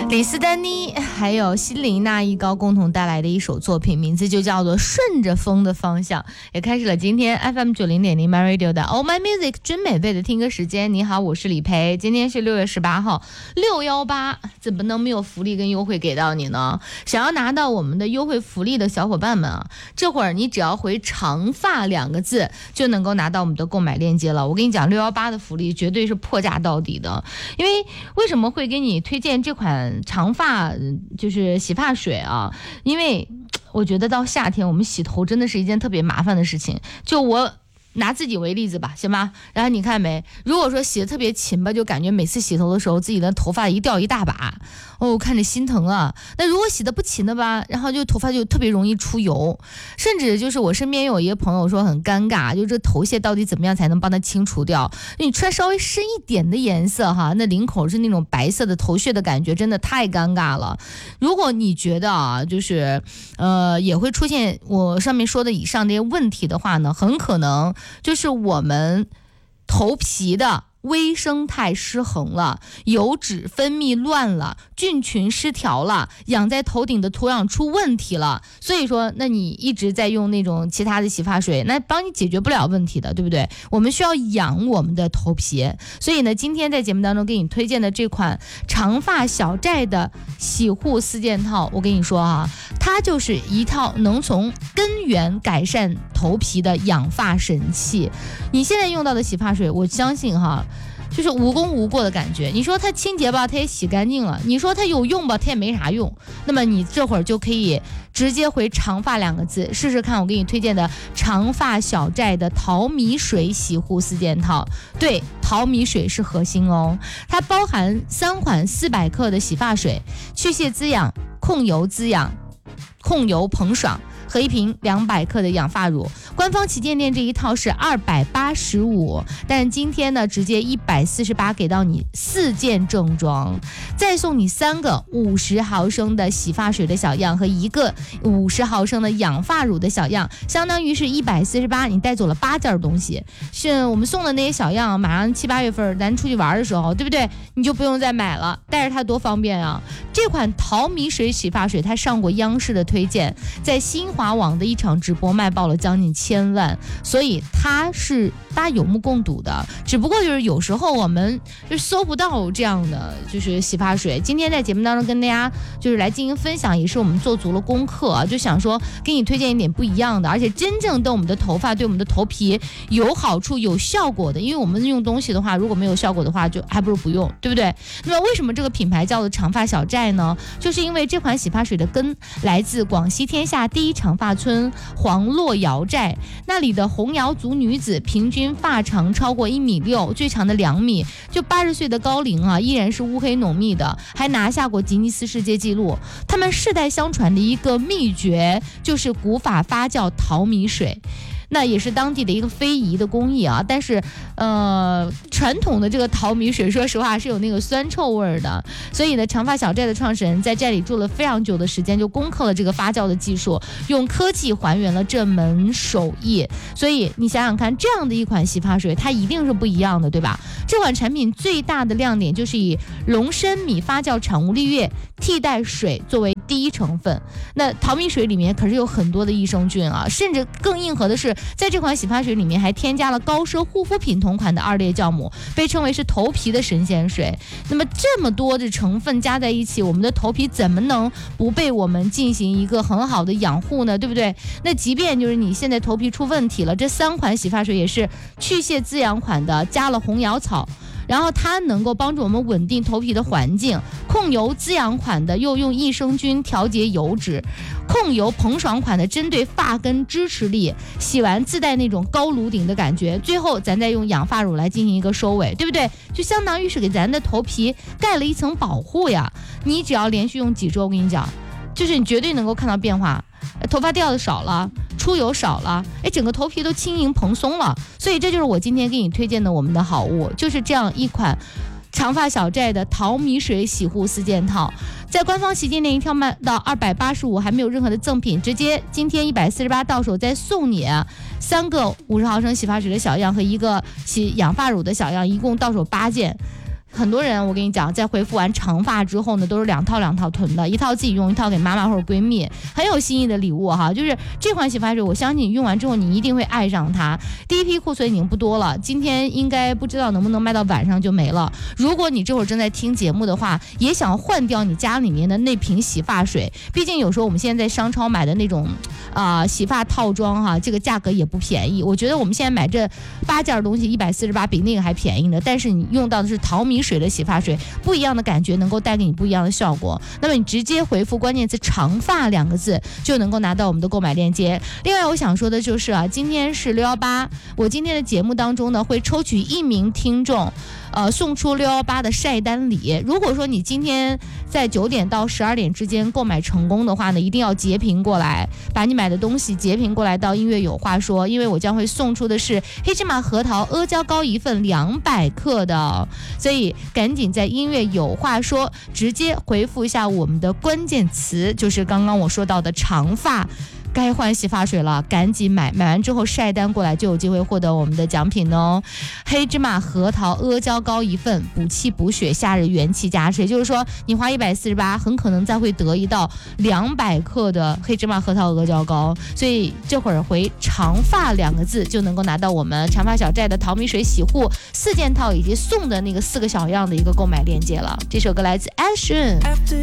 李斯丹妮还有希林娜一高共同带来的一首作品，名字就叫做《顺着风的方向》，也开始了今天 FM90.0 My Radio 的 Oh My Music 真美味的听歌时间。你好，我是李培，今天是6月18号，618，怎么能没有福利跟优惠给到你呢？想要拿到我们的优惠福利的小伙伴们啊，这会儿你只要回长发2个字就能够拿到我们的购买链接了。我跟你讲，618的福利绝对是破价到底的，因为什么会给你推荐这款长发就是洗发水啊？因为我觉得到夏天我们洗头真的是一件特别麻烦的事情。就我拿自己为例子吧，行吧？然后你看没，如果说洗得特别勤吧，就感觉每次洗头的时候自己的头发一掉一大把，哦，看着心疼啊。那如果洗得不勤的吧，然后就头发就特别容易出油，甚至就是我身边有一个朋友说很尴尬，就这头屑到底怎么样才能帮他清除掉？你穿稍微深一点的颜色哈，那领口是那种白色的头屑的感觉，真的太尴尬了。如果你觉得啊，就是也会出现我上面说的以上这些问题的话呢，很可能就是我们头皮的微生态失衡了，油脂分泌乱了，菌群失调了，养在头顶的土壤出问题了。所以说那你一直在用那种其他的洗发水，那帮你解决不了问题的，对不对？我们需要养我们的头皮。所以呢，今天在节目当中给你推荐的这款长发小寨的洗护4件套，我跟你说啊，它就是一套能从根源改善头皮的养发神器。你现在用到的洗发水，我相信哈，就是无功无过的感觉。你说它清洁吧，它也洗干净了；你说它有用吧，它也没啥用。那么你这会儿就可以直接回长发2个字试试看，我给你推荐的长发小寨的淘米水洗护4件套。对，淘米水是核心哦，它包含3款400克的洗发水，去屑滋养、控油滋养、控油膨爽，和一瓶200克的养发乳。官方旗舰店这一套是285，但今天呢直接148给到你4件正装，再送你3个50毫升的洗发水的小样和1个50毫升的养发乳的小样，相当于是148，你带走了8件东西。是我们送的那些小样，马上7、8月份咱出去玩的时候，对不对？你就不用再买了，带着它多方便啊！这款淘米水洗发水它上过央视的推荐，在新华网的一场直播卖爆了将近1000万，所以它是大家有目共睹的。只不过就是有时候我们就搜不到这样的就是洗发水。今天在节目当中跟大家就是来进行分享，也是我们做足了功课啊，就想说给你推荐一点不一样的，而且真正对我们的头发对我们的头皮有好处有效果的。因为我们用东西的话，如果没有效果的话，就还不如不用，对不对？那么为什么这个品牌叫做长发小寨呢？就是因为这款洗发水的根来自广西天下第一长发村黄洛瑶寨，那里的红瑶族女子平均发长超过1.6米，最长的2米，就80岁的高龄啊，依然是乌黑浓密的，还拿下过吉尼斯世界纪录。他们世代相传的一个秘诀就是古法发酵淘米水。那也是当地的一个非遗的工艺啊，但是传统的这个淘米水说实话是有那个酸臭味的，所以呢长发小寨的创始人在寨里住了非常久的时间，就攻克了这个发酵的技术，用科技还原了这门手艺。所以你想想看，这样的一款洗发水它一定是不一样的，对吧？这款产品最大的亮点就是以龙参米发酵产物绿叶替代水作为第一成分。那淘米水里面可是有很多的益生菌啊，甚至更硬核的是，在这款洗发水里面还添加了高奢护肤品同款的2列酵母，被称为是头皮的神仙水。那么这么多的成分加在一起，我们的头皮怎么能不被我们进行一个很好的养护呢？对不对？那即便就是你现在头皮出问题了，这3款洗发水也是去屑滋养款的，加了红瑶草，然后它能够帮助我们稳定头皮的环境。控油滋养款的又用益生菌调节油脂，控油膨爽款的针对发根支持力，洗完自带那种高颅顶的感觉，最后咱再用养发乳来进行一个收尾，对不对？就相当于是给咱的头皮盖了一层保护呀。你只要连续用几周，我跟你讲，就是你绝对能够看到变化，头发掉的少了，出油少了，整个头皮都轻盈蓬松了。所以这就是我今天给你推荐的我们的好物，就是这样一款长发小寨的淘米水洗护4件套，在官方旗舰店一跳卖到285，还没有任何的赠品，直接今天148到手，再送你3个50毫升洗发水的小样和1个洗养发乳的小样，一共到手8件。 很多人我跟你讲，在回复完长发之后呢，都是两套囤的，一套自己用，一套给妈妈或者闺蜜，很有心意的礼物哈。就是这款洗发水，我相信你用完之后你一定会爱上它。第一批库存已经不多了，今天应该不知道能不能卖到晚上就没了。如果你这会儿正在听节目的话，也想换掉你家里面的那瓶洗发水，毕竟有时候我们现在在商超买的那种洗发套装哈，这个价格也不便宜。我觉得我们现在买这8件东西148，比那个还便宜呢。但是你用到的是淘米水的洗发水，不一样的感觉，能够带给你不一样的效果。那么你直接回复关键词长发2个字，就能够拿到我们的购买链接。另外我想说的就是今天是618，我今天的节目当中呢会抽取1名听众送出618的晒单礼。如果说你今天在9点到12点之间购买成功的话呢，一定要截屏过来，把你买的东西截屏过来到音乐有话说，因为我将会送出的是黑芝麻核桃阿胶糕1份200克的，所以赶紧在音乐有话说直接回复一下我们的关键词，就是刚刚我说到的长发。该换洗发水了，赶紧买，买完之后晒单过来就有机会获得我们的奖品哦。黑芝麻核桃阿胶糕1份，补气补血，夏日元气加持。也就是说你花148，很可能再会得一道200克的黑芝麻核桃阿胶糕，所以这会儿回长发2个字就能够拿到我们长发小寨的淘米水洗护4件套以及送的那个4个小样的一个购买链接了。这首歌来自 Ashen。